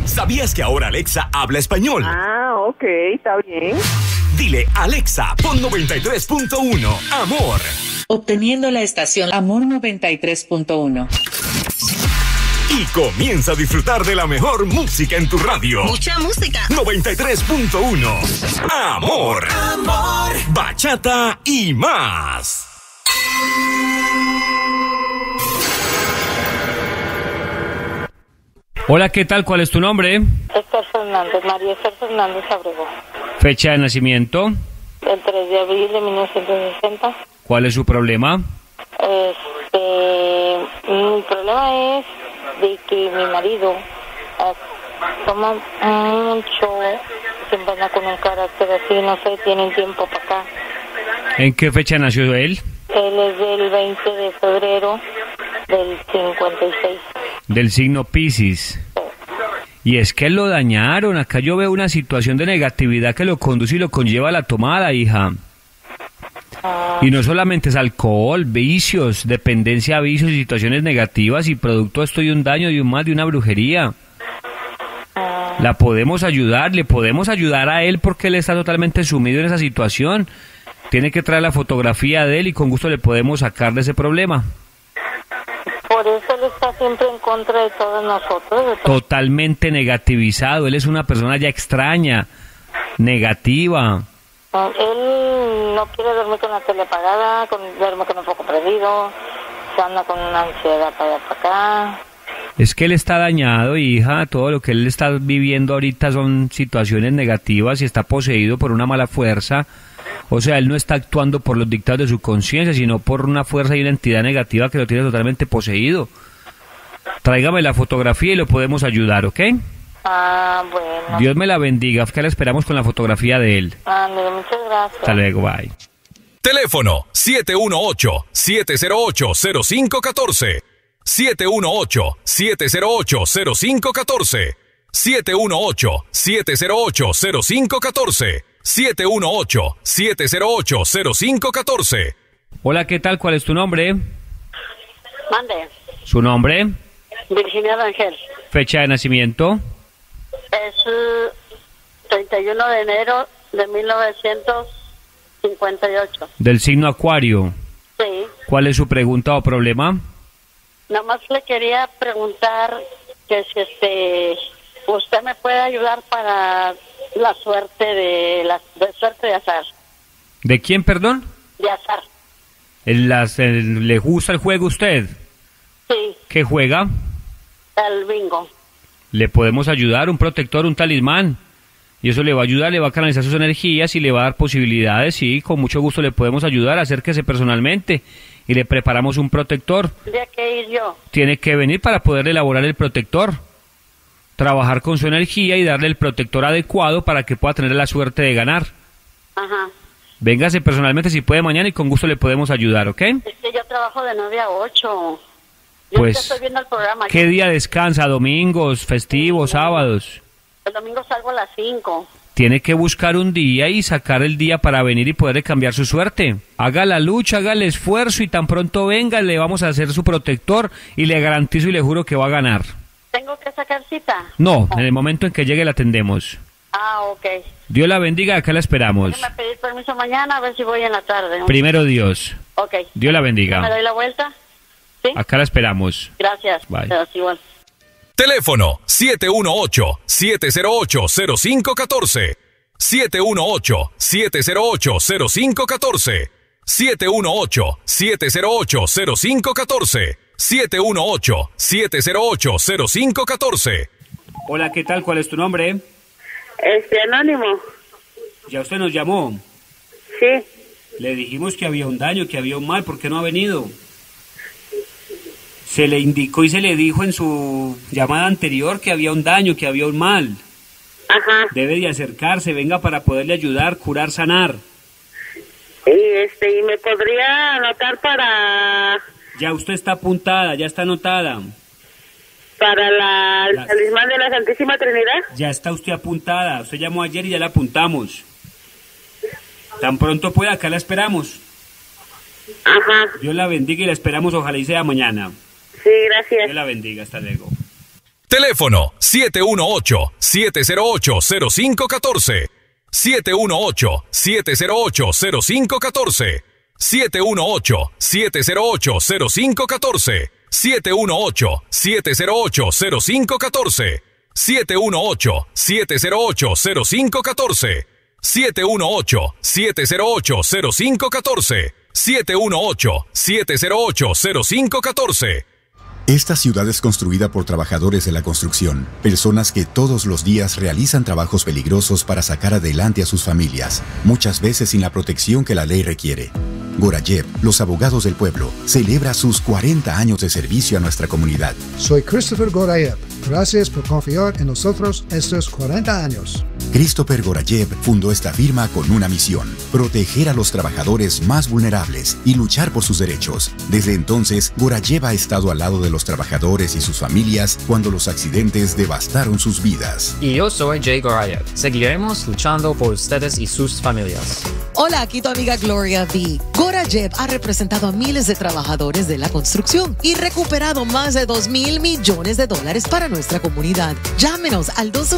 ¿Sabías que ahora Alexa habla español? Ah, ok, está bien. Dile, Alexa, pon 93.1, Amor. Obteniendo la estación Amor 93.1. Y comienza a disfrutar de la mejor música en tu radio. Mucha música. 93.1, Amor. Amor. Bachata y más. Hola, ¿qué tal? ¿Cuál es tu nombre? Esther Fernández, María Esther Fernández Abrego. Fecha de nacimiento. El 3 de abril de 1960. ¿Cuál es su problema? Mi problema es de que mi marido toma mucho, siempre anda con un carácter así, no sé, tienen tiempo para acá. ¿En qué fecha nació él? Él es del 20 de febrero del 56. Del signo Piscis. Y es que lo dañaron. Acá yo veo una situación de negatividad que lo conduce y lo conlleva a la tomada, hija. Y no solamente es alcohol, vicios, dependencia a vicios y situaciones negativas y producto esto de un daño, de un mal, de una brujería. La podemos ayudar, le podemos ayudar a él porque él está totalmente sumido en esa situación. Tiene que traer la fotografía de él y con gusto le podemos sacar de ese problema. Por eso él está siempre en contra de todos nosotros. Totalmente negativizado, él es una persona ya extraña, negativa. Él no quiere dormir con la tele apagada, duerme con un foco prendido, se anda con una ansiedad para allá para acá. Es que él está dañado, hija, todo lo que él está viviendo ahorita son situaciones negativas y está poseído por una mala fuerza. O sea, él no está actuando por los dictados de su conciencia, sino por una fuerza y una entidad negativa que lo tiene totalmente poseído. Tráigame la fotografía y lo podemos ayudar, ¿ok? Ah, bueno. Dios me la bendiga, que la esperamos con la fotografía de él. Ah, mire, muchas gracias. Hasta luego, bye. Teléfono 718-708-0514. 718-708-0514. 718-708-0514. 718-708-0514. Hola, ¿qué tal? ¿Cuál es tu nombre? Mande. ¿Su nombre? Virginia Rangel. Fecha de nacimiento. Es 31 de enero de 1958. Del signo Acuario. Sí. ¿Cuál es su pregunta o problema? Nada más le quería preguntar que si usted me puede ayudar para la suerte de suerte de azar. ¿De quién, perdón? De azar. ¿Le gusta el juego a usted? Sí. ¿Qué juega? El bingo. Le podemos ayudar, un protector, un talismán. Y eso le va a ayudar, le va a canalizar sus energías y le va a dar posibilidades. Sí, con mucho gusto le podemos ayudar. Acérquese personalmente y le preparamos un protector. ¿De qué ir yo? Tiene que venir para poder elaborar el protector. Trabajar con su energía y darle el protector adecuado para que pueda tener la suerte de ganar. Ajá. Véngase personalmente si puede mañana y con gusto le podemos ayudar, ¿ok? Es que yo trabajo de 9 a 8. Yo Pues, estoy viendo el programa. ¿qué día descansa? ¿Domingos, festivos, sábados? El domingo salgo a las 5. Tiene que buscar un día y sacar el día para venir y poder cambiar su suerte. Haga la lucha, haga el esfuerzo y tan pronto venga le vamos a hacer su protector y le garantizo y le juro que va a ganar. ¿Tengo que sacar cita? No, en el momento en que llegue la atendemos. Ah, ok. Dios la bendiga, acá la esperamos. Déjame pedir permiso mañana a ver si voy en la tarde, ¿no? Primero Dios. Ok. Dios la bendiga. ¿Me doy la vuelta? ¿Sí? Acá la esperamos. Gracias. Bye. Gracias, igual. Teléfono 718-708-0514. 718-708-0514. 718-708-0514. 718-708-0514. Hola, ¿qué tal? ¿Cuál es tu nombre? Anónimo. Ya usted nos llamó. Sí. Le dijimos que había un daño, que había un mal. ¿Por qué no ha venido? Se le indicó y se le dijo en su llamada anterior que había un daño, que había un mal. Ajá. Debe de acercarse, venga para poderle ayudar, curar, sanar. Y me podría anotar para... Ya usted está apuntada, ya está anotada. ¿Para el talismán de la Santísima Trinidad? Ya está usted apuntada, usted llamó ayer y ya la apuntamos. Tan pronto pueda, acá la esperamos. Ajá. Dios la bendiga y la esperamos, ojalá y sea mañana. Sí, gracias. Dios la bendiga, hasta luego. Teléfono 718-708-0514. 718-708-0514. 718-708-0514. 718-708-0514. 718-708-0514. 718-708-0514. 718-708-0514. Esta ciudad es construida por trabajadores de la construcción, personas que todos los días realizan trabajos peligrosos para sacar adelante a sus familias, muchas veces sin la protección que la ley requiere. Gorayev, los abogados del pueblo, celebra sus 40 años de servicio a nuestra comunidad. Soy Christopher Gorayev. Gracias por confiar en nosotros estos 40 años. Christopher Gorayev fundó esta firma con una misión: proteger a los trabajadores más vulnerables y luchar por sus derechos. Desde entonces, Gorayev ha estado al lado de los trabajadores y sus familias cuando los accidentes devastaron sus vidas. Y yo soy Jay Gorayev. Seguiremos luchando por ustedes y sus familias. Hola, aquí tu amiga Gloria V. Gorayev ha representado a miles de trabajadores de la construcción y recuperado más de $2,000 millones para nuestra comunidad. Llámenos al